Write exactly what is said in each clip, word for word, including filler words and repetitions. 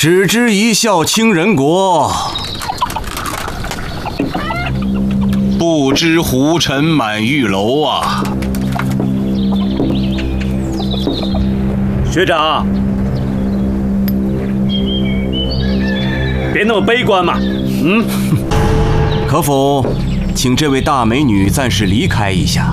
只知一笑倾人国，不知胡尘满玉楼啊！ 学长，别那么悲观嘛。嗯， 可否请这位大美女暂时离开一下？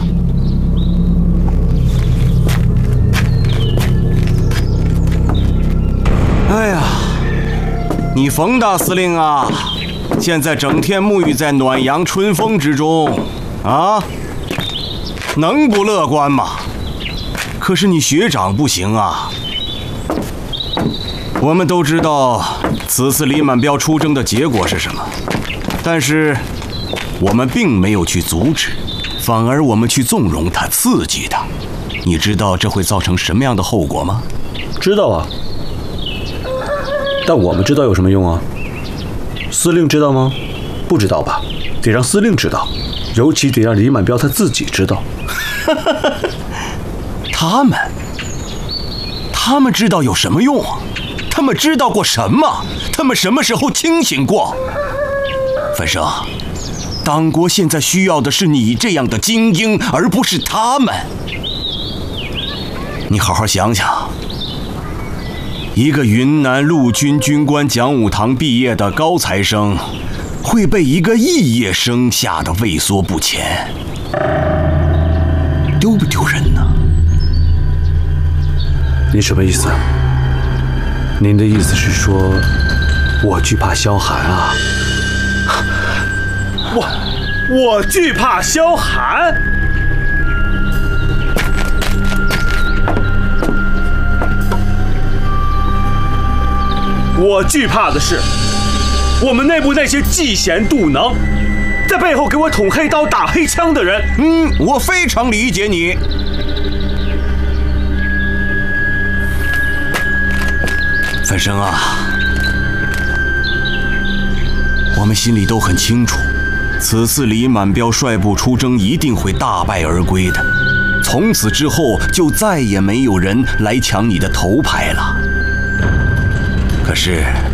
哎呀，你冯大司令啊，现在整天沐浴在暖阳春风之中，啊，能不乐观吗？可是你学长不行啊。我们都知道此次李满标出征的结果是什么，但是我们并没有去阻止，反而我们去纵容他，刺激他。你知道这会造成什么样的后果吗？ 知道啊。但我们知道有什么用啊？司令知道吗？不知道吧？得让司令知道，尤其得让李满标他自己知道。 他们，他们知道有什么用啊？他们知道过什么？他们什么时候清醒过？范生，党国现在需要的是你这样的精英，而不是他们。你好好想想。一个云南陆军军官讲武堂毕业的高材生，会被一个肄业生吓得畏缩不前，丢不丢人呢？ 你什么意思？您的意思是说，我惧怕萧寒啊？我我惧怕萧寒？我惧怕的是，我们内部那些嫉贤妒能，在背后给我捅黑刀、打黑枪的人。 嗯，我非常理解你。范生啊，我们心里都很清楚，此次李满标率部出征一定会大败而归的，从此之后就再也没有人来抢你的头牌了。可是